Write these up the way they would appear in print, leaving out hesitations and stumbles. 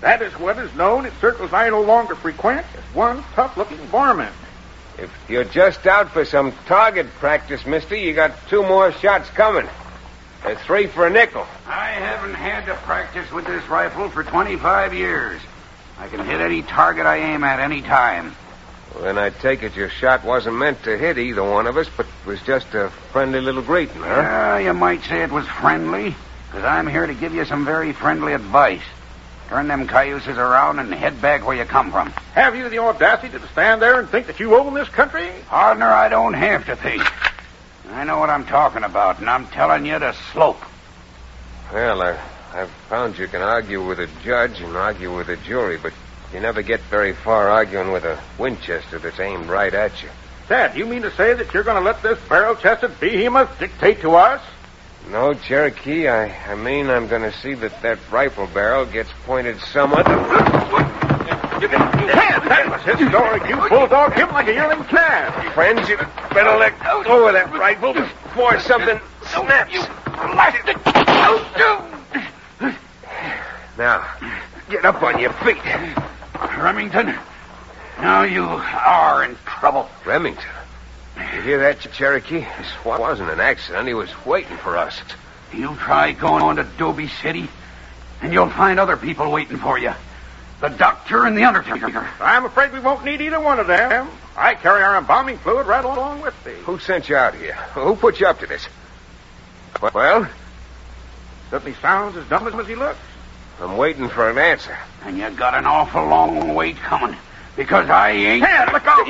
That is what is known in circles I no longer frequent as one tough-looking varmint. If you're just out for some target practice, mister, you got 2 more shots coming. There's 3 for a nickel. I haven't had to practice with this rifle for 25 years. I can hit any target I aim at any time. Well, then I take it your shot wasn't meant to hit either one of us, but was just a friendly little greeting, huh? Yeah, you might say it was friendly, because I'm here to give you some very friendly advice. Turn them cayuses around and head back where you come from. Have you the audacity to stand there and think that you own this country? Partner, I don't have to think. I know what I'm talking about, and I'm telling you to slope. Well, I've found you can argue with a judge and argue with a jury, but you never get very far arguing with a Winchester that's aimed right at you. Dad, you mean to say that you're going to let this barrel-chested behemoth dictate to us? No, Cherokee, I mean I'm going to see that rifle barrel gets pointed somewhat. Dad, that was his story. You bulldog him like a yearling calf. Friends, you better let go of that rifle before something snaps. Now, get up on your feet. Remington, now you are in trouble. Remington? You hear that, Cherokee? This wasn't an accident. He was waiting for us. You try going to Dobie City, and you'll find other people waiting for you. The doctor and the undertaker. I'm afraid we won't need either one of them. I carry our embalming fluid right along with me. Who sent you out here? Who put you up to this? Well? Certainly sounds as dumb as he looks. I'm waiting for an answer. And you got an awful long wait coming, because I ain't... Hey, look out!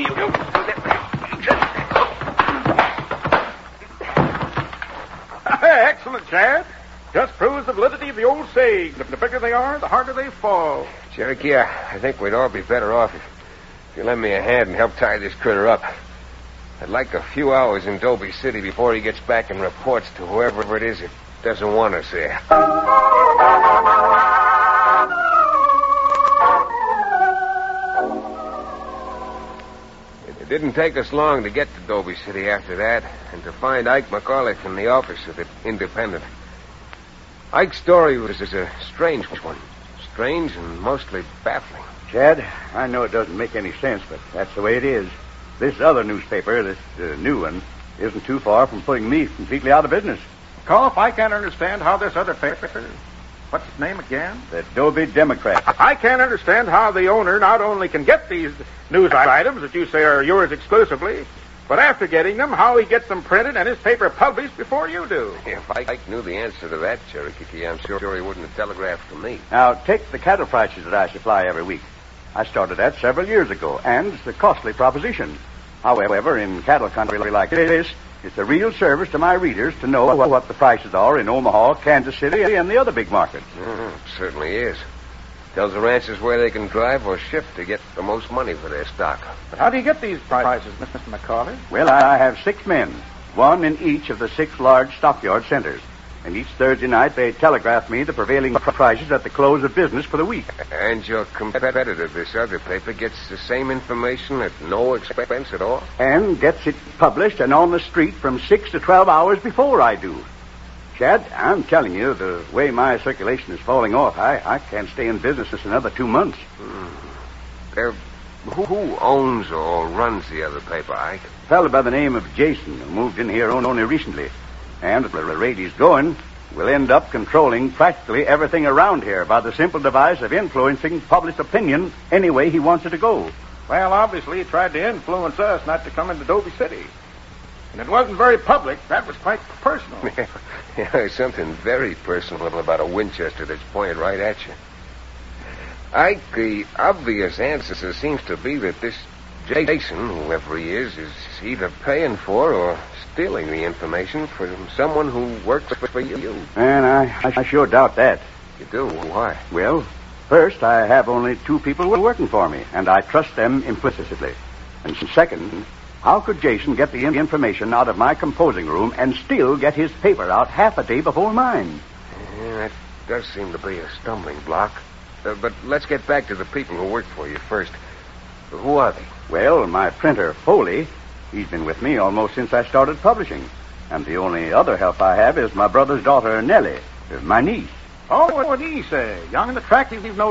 Excellent, Chad. Just proves the validity of the old saying. The bigger they are, the harder they fall. Cherokee, I think we'd all be better off if you lend me a hand and help tie this critter up. I'd like a few hours in Dobie City before he gets back and reports to whoever it is that doesn't want us there. It didn't take us long to get to Dobie City after that, and to find Ike McAuliffe in the office of the Independent. Ike's story was a strange one. Strange and mostly baffling. Chad, I know it doesn't make any sense, but that's the way it is. This other newspaper, this new one, isn't too far from putting me completely out of business. McAuliffe, I can't understand how this other paper... What's its name again? The Dobie Democrat. I can't understand how the owner not only can get these news items that you say are yours exclusively, but after getting them, how he gets them printed and his paper published before you do. If Ike knew the answer to that, Cherokee, I'm sure he wouldn't have telegraphed to me. Now, take the cattle prices that I supply every week. I started that several years ago, and it's a costly proposition. However, in cattle country like this, it's a real service to my readers to know what the prices are in Omaha, Kansas City, and the other big markets. Certainly is. Tells the ranchers where they can drive or ship to get the most money for their stock. But how do you get these prices, Mr. McCauley? Well, I have 6 men, one in each of the 6 large stockyard centers. And each Thursday night they telegraph me the prevailing prices at the close of business for the week. And your competitor, this other paper, gets the same information at no expense at all? And gets it published and on the street from 6 to 12 hours before I do. Chad, I'm telling you, the way my circulation is falling off, I can't stay in business just another 2 months. Who owns or runs the other paper, Ike? A fellow by the name of Jason, who moved in here only recently. And at the rate he's going, will end up controlling practically everything around here by the simple device of influencing public opinion any way he wants it to go. Well, obviously he tried to influence us not to come into Dobie City. And it wasn't very public. That was quite personal. Yeah, there's something very personal about a Winchester that's pointed right at you. Ike, the obvious answer seems to be that this Jason, whoever he is either paying for or stealing the information from someone who works for you. And I sure doubt that. You do? Why? Well, first, I have only 2 people working for me, and I trust them implicitly. And second, how could Jason get the information out of my composing room and still get his paper out half a day before mine? Yeah, that does seem to be a stumbling block. But let's get back to the people who work for you first. Who are they? Well, my printer, Foley, he's been with me almost since I started publishing. And the only other help I have is my brother's daughter, Nellie, my niece. Oh, a niece, young and attractive, no